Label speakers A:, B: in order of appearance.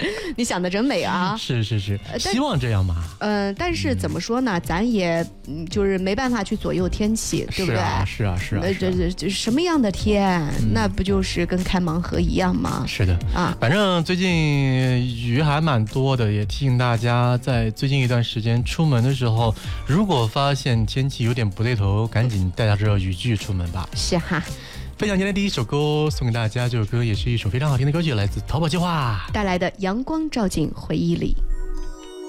A: 你想的真美啊！
B: 是，希望这样嘛。
A: 但是怎么说呢，咱也就是没办法去左右天气，对不对？
B: 是啊。
A: 这什么样的天，那不就是跟开盲盒一样吗？
B: 是的啊，反正最近雨还蛮多的，也提醒大家在最近一段时间出门的时候，如果发现天气有点不对头，赶紧带上这雨具出门吧。
A: 是哈。
B: 分享今天第一首歌送给大家，这首歌也是一首非常好听的歌曲，来自淘宝计划
A: 带来的《阳光照进回忆里》。